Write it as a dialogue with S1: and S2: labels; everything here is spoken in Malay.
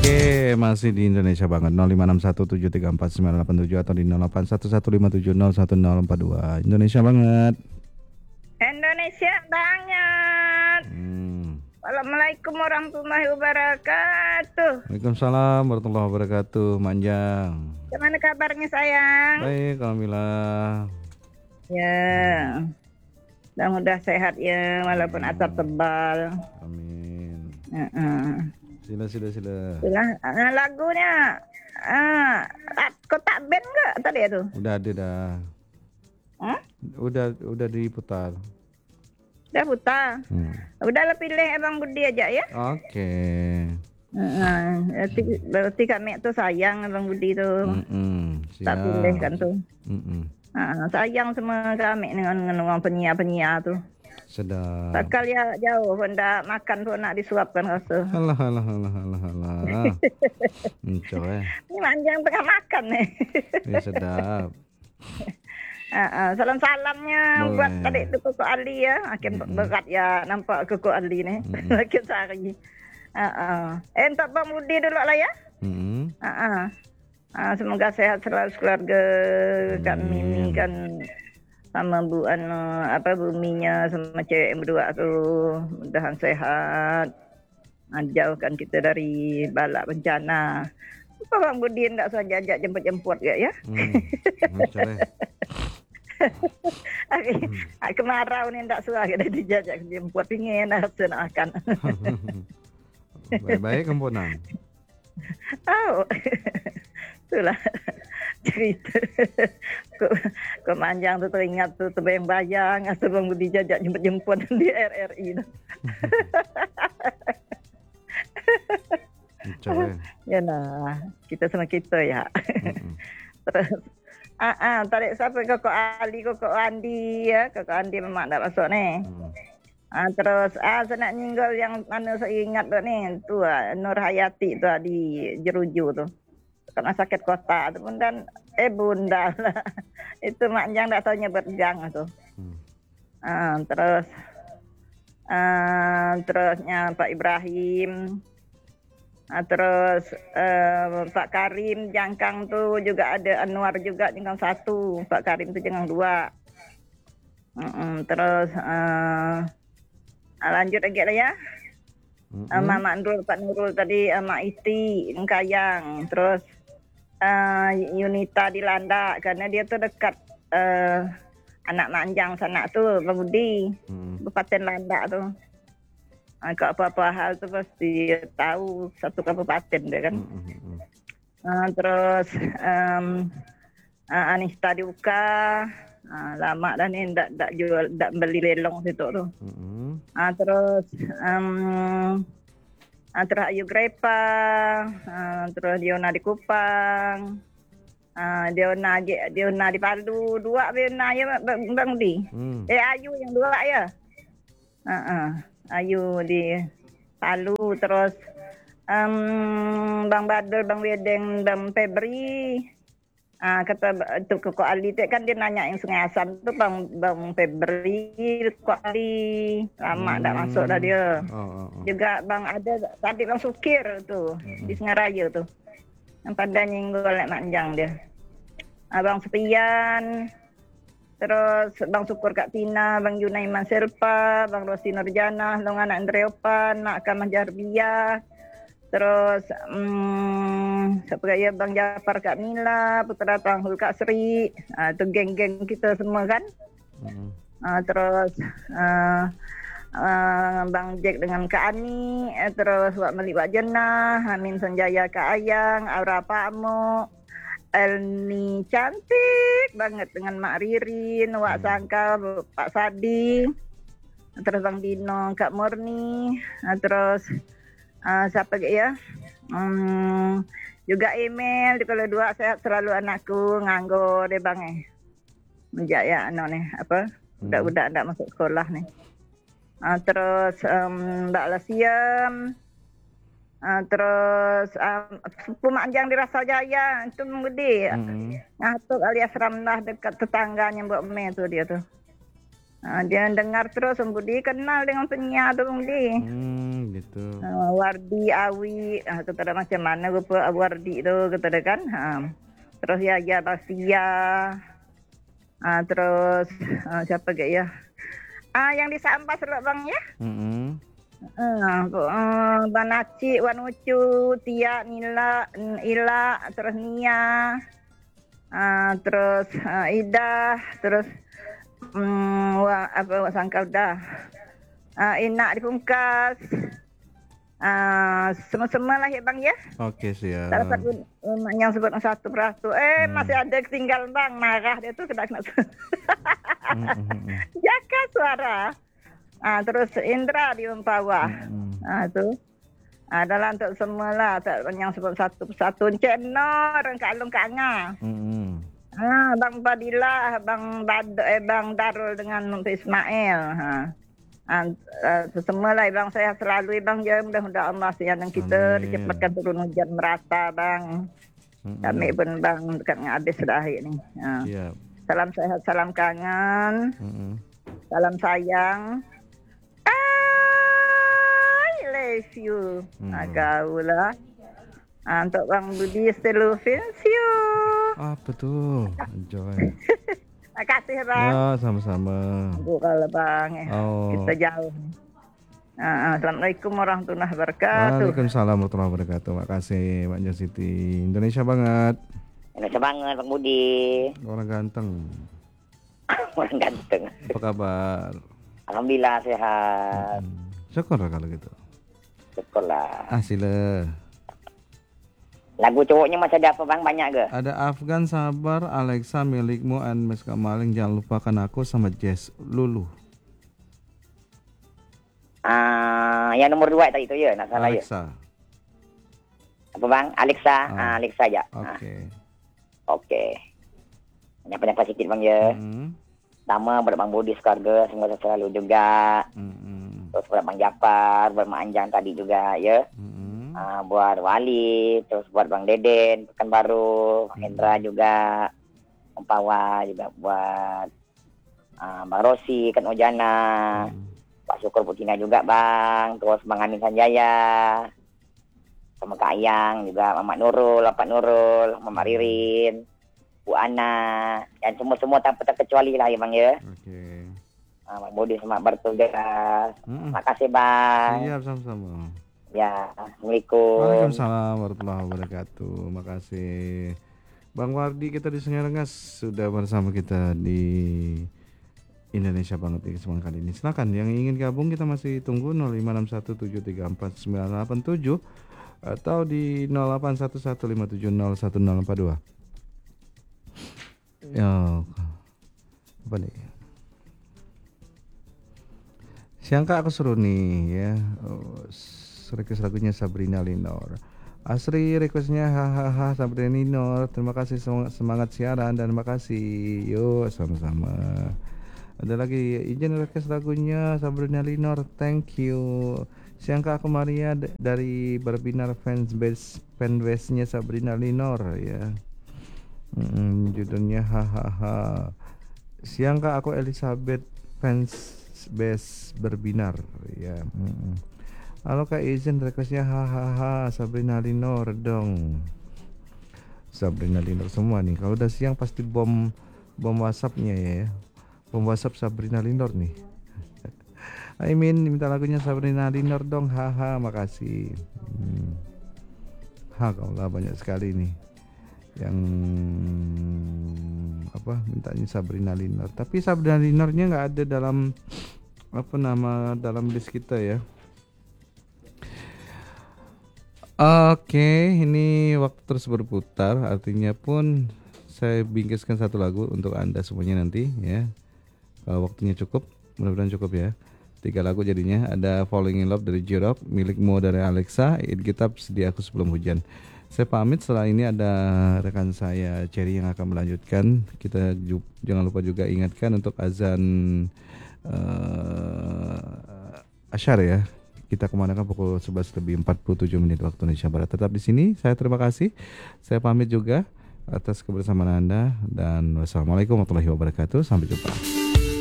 S1: Oke, masih di Indonesia banget. 0561734987 atau di 081157011042. Indonesia banget.
S2: Indonesia banget. Assalamualaikum warahmatullahi wabarakatuh.
S1: Waalaikumsalam warahmatullahi wabarakatuh. Manjang.
S2: Gimana kabarnya sayang?
S1: Baik, alhamdulillah.
S2: Ya, mudah-mudahan sehat ya, walaupun asap tebal.
S1: Amin. Sila.
S2: Lagunya, kau tak band nggak tadi itu?
S1: Udah ada dah. Udah diputar.
S2: Udah putar. Udahlah pilih Abang Budi aja ya.
S1: Oke.
S2: Berarti kami tuh sayang Abang Budi tuh. Tak pilih kan tuh. Sayang semua kami dengan penyiar tuh.
S1: Sedap.
S2: Bakal ya jauh pun dah makan pun nak disuapkan rasa.
S1: Alah. Coy.
S2: Ini manjang tengah makan nih.
S1: Ya sedap.
S2: Salam-salamnya buat tadi tu Koko Ali ya. Makin berat ya nampak Koko Ali ni. Makin sehari. Untuk Bang Budi dulu lah ya. Semoga sehat selalu keluarga Kak Mimi kan sama Bu Buminya sama cewek yang berdua tu. Mudahan sehat. Jauhkan kita dari balak bencana. Apa Bang Budi tak saja ajak jemput-jemput ya? Kemarau ni tak suka kita dijajak jemput pingin rasa nak makan.
S1: Baik-baik kempunan.
S2: Tahu. Itulah cerita. Kok manjang tu teringat tu terbayang-bayang atau Bang Budi jajak jemput-jemput di RRI tu. Ya nah, kita sama kita ya. Terus tarik siapa Koko Ali, Koko Andi ya. Koko Andi memang tak masuk ni. Terus saya nak nyinggol yang mana saya ingat tu ni. Tu Nur Hayati tu di Jeruju tu. Kena sakit kota tu pun dan bunda lah. Itu Mak Jang tak tahunya berjang tu. Terusnya Pak Ibrahim. Terus Pak Karim Jangkang tu juga ada, Anwar juga jangkang 1, Pak Karim tu jangkang 2. Terus lanjut lagi lah ya. Mak Nurul, Pak Nurul tadi, Mak Iti Kayang. Terus Yunita di Landak karena dia tu dekat anak Manjang sana tu, Bang Budi, Kabupaten Landak tu. Kalau apa-apa hal tu pasti tahu satu kabupaten dia kan. Terus Anista Diuka, lama dah ni tak jual, tak beli lelong situ tu. Terus Ayu Grepa, terus Diona di Kupang, Diona di Palu, 2 Diona ya Bang Budi. Ayu yang 2 ya. Ayu di Palu, terus Bang Badar, Bang Wedeng, Bang Febri. Kata tu Koko Ali tu kan dia nanya yang Sungai Asam tu Bang Febri, Koko Ali. Lama tak masuk dah dia. Juga Bang ada tadi Bang Sukir tu di Sungai Raya tu. Yang pada nyinggol Mak Manjang dia. Bang Sepian. Terus Bang Syukur Kak Tina, Bang Junaiman Serpa, Bang Rosi Nurjana, Long Anak Andreopan, Nak Kamah Jarbiah. Terus siapa kaya Bang Jafar Kak Mila, Putra Tanghul Kak Sri. Tu geng-geng kita semua kan. Terus Bang Jack dengan Kak Ani, terus Wak Malik Wak Jenah, Amin Sanjaya Kak Ayang, Aura Pak Mo, Elni cantik banget dengan Mak Ririn, Wak Sangka, Pak Sadi, terus Bang Dino, Kak Murni, terus siapa lagi ya? Juga email, kalau 2 sehat selalu anakku, nganggo deh bang Menjak ya budak-budak tak masuk sekolah ni. Terus Mbak Lasiam. Terus Sepupu Mak Jang di Rasa Jaya itu Budi. Ngatuk alias Ramlah dekat tetangganya Mbak Me tu dia tu. Dia dengar terus, Budi kenal dengan penyiar tu Budi.
S1: Gitu.
S2: Wardi Awi, kata dia macam mana rupa Wardi tu, kata dia kan. Terus ya Basia, terus siapa ke ya? Yang di Sambas bang ya. Bang Naci, Wan Ucu, Tia, Nila, Ila, terus Nia, terus Ida, terus apa sangka dah. Inak di Pungkas. Semua lah ya bang ya.
S1: Oke, siap.
S2: Tak dapat yang sebut satu persatu. Masih ada ketinggal bang, marah dia tu kena. Jaga suara. Terus Indra di Umpawa. Tu. Adalah untuk semua lah, tak yang sebut satu persatu. Encik Nur, Kak Long Kak Nga. Bang Fadilah, Bang Darul dengan Nur Ismail. Semua lah bang, saya selalu bang ya, mudah-mudahan Allah sayang kita dicepatkan turun hujan merata bang. Kami pun bang dekat dengan habis dah hari ni. Salam sehat, salam kangen, salam sayang. I love you. Kau lah. Untuk Bang Budi still feels you.
S1: Apa tu? Enjoy.
S2: Terima kasih bang.
S1: Ya, sama-sama.
S2: Kalau bang, kita jauh. Assalamualaikum warahmatullahi wabarakatuh.
S1: Waalaikumsalam warahmatullahi wabarakatuh. Makasih Mbak Siti. Indonesia banget.
S3: Indonesia banget Bang Budi.
S1: Orang ganteng.
S3: Orang ganteng.
S1: Apa kabar?
S3: Alhamdulillah sehat.
S1: Syukur kalau gitu.
S3: Syukurlah.
S1: Sila.
S3: Lagu cowoknya masih ada apa bang? Banyak ke?
S1: Ada Afgan Sabar, Alexa Milikmu, and Mas Kamaling Jangan Lupakan Aku sama Jess Lulu.
S3: Yang nomor 2 tadi itu ya, nak salah
S1: Alexa.
S3: Ya. Apa bang? Alexa. Alexa aja. Oke. Nyapa-nyapa sedikit bang ya. Pertama buat Bang Budi sekeluarga, semoga selalu juga. Terus buat Bang Japar, buat Mak Anjang tadi juga ya. Buat Wali, terus buat Bang Deden, Pekanbaru, Hendra juga, Umpawa juga buat Bang Rosi, Kan Ojana, Pak Syukur Putina juga bang, terus Bang Amin Sanjaya, sama Kak Ayang juga, Mamak Nurul, Pak Nurul, Mama Ririn, Bu Ana, dan semua-semua tanpa terkecuali lah ya bang ya.
S1: Oke.
S3: Bang Budi sama bertugas. Terima kasih bang.
S1: Siap, sama-sama.
S3: Ya, Assalamualaikum.
S1: Waalaikumsalam warahmatullahi wabarakatuh. Makasih. Bang Wardi kita di Sungai Rengas sudah bersama kita di Indonesia Banget di kesempatan kali ini. Silakan yang ingin gabung kita masih tunggu 0561734987 atau di 081157011042. Ya. Apa nih? Siangka aku suruh nih ya. Request lagunya Sabrina Linor. Asri requestnya hahaha Sabrina Linor. Terima kasih semangat siaran dan makasih. Yuk sama-sama. Ada lagi izin request lagunya Sabrina Linor. Thank you. Siangka aku Maria dari Berbinar fanbase-nya Sabrina Linor ya. Judulnya hahaha. Siangka aku Elizabeth fansbase Berbinar ya. Halo Kak izin requestnya hahaha Sabrina Linor dong. Sabrina Linor semua nih. Kalau udah siang pasti bom WhatsApp-nya ya. Bom WhatsApp Sabrina Linor nih. Minta lagunya Sabrina Linor dong. Haha makasih. Kalau lah banyak sekali nih yang mintanya Sabrina Linor. Tapi Sabrina Linornya nggak ada dalam dalam list kita ya. Oke, ini waktu terus berputar, artinya pun saya bingkiskan satu lagu untuk Anda semuanya nanti ya. Kalau waktunya cukup, mudah-mudahan cukup ya. 3 lagu jadinya, ada Falling in Love dari J-Rock, Milikmu dari Alexa, It Kitab Sedia Aku Sebelum Hujan. Saya pamit, setelah ini ada rekan saya Cherry yang akan melanjutkan. Kita jangan lupa juga ingatkan untuk azan Asyar ya. Kita kemana-mana pukul 11:47 waktu Indonesia Barat. Tetap di sini. Saya terima kasih. Saya pamit juga atas kebersamaan Anda dan wassalamualaikum warahmatullahi wabarakatuh. Sampai jumpa.